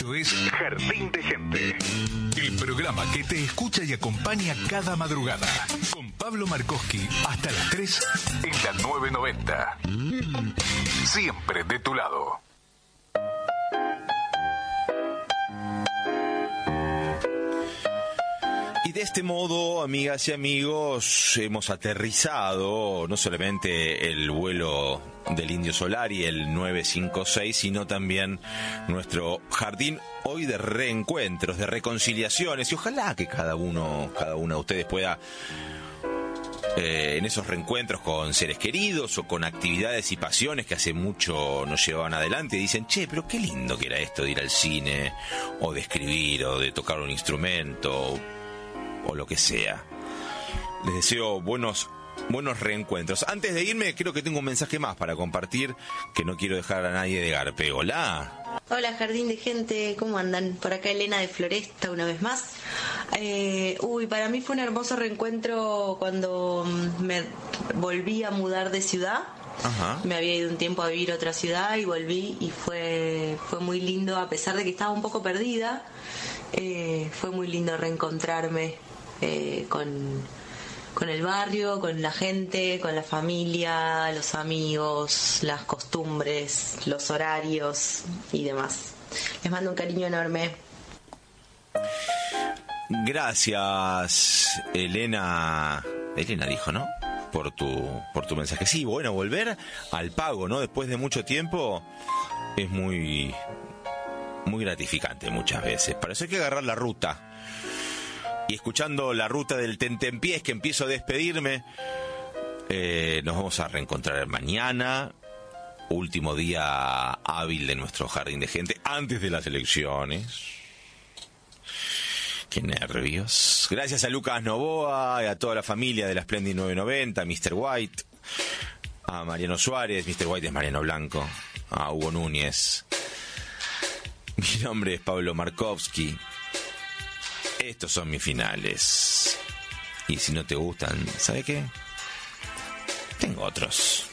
Esto es Jardín de Gente, el programa que te escucha y acompaña cada madrugada. Con Pablo Markowski hasta las 3 en la 990. Siempre de tu lado. Y de este modo, amigas y amigos, hemos aterrizado no solamente el vuelo del Indio Solari, el 956, sino también nuestro jardín hoy de reencuentros, de reconciliaciones, y ojalá que cada una de ustedes pueda en esos reencuentros con seres queridos o con actividades y pasiones que hace mucho nos llevaban adelante, y dicen, che, pero qué lindo que era esto de ir al cine, o de escribir, o de tocar un instrumento, o lo que sea. Les deseo buenos reencuentros. Antes de irme, creo que tengo un mensaje más para compartir, que no quiero dejar a nadie de garpe. Hola. Hola, Jardín de Gente, ¿cómo andan? Por acá Elena de Floresta una vez más. Para mí fue un hermoso reencuentro cuando me volví a mudar de ciudad. Ajá. Me había ido un tiempo a vivir a otra ciudad y volví, y fue muy lindo, a pesar de que estaba un poco perdida. Fue muy lindo reencontrarme con el barrio, con la gente, con la familia, los amigos, las costumbres, los horarios y demás. Les mando un cariño enorme. Gracias, Elena. Elena dijo, ¿no? Por tu mensaje. Sí, bueno, volver al pago, ¿no? Después de mucho tiempo es muy gratificante muchas veces. Para eso hay que agarrar la ruta. Y escuchando la ruta del tentempié es que empiezo a despedirme. Nos vamos a reencontrar mañana, último día hábil de nuestro Jardín de Gente, antes de las elecciones. Qué nervios. Gracias a Lucas Novoa y a toda la familia de la Splendid 990, a Mr. White, a Mariano Suárez. Mr. White es Mariano Blanco, a Hugo Núñez. Mi nombre es Pablo Markowski. Estos son mis finales. Y si no te gustan, ¿sabe qué? Tengo otros.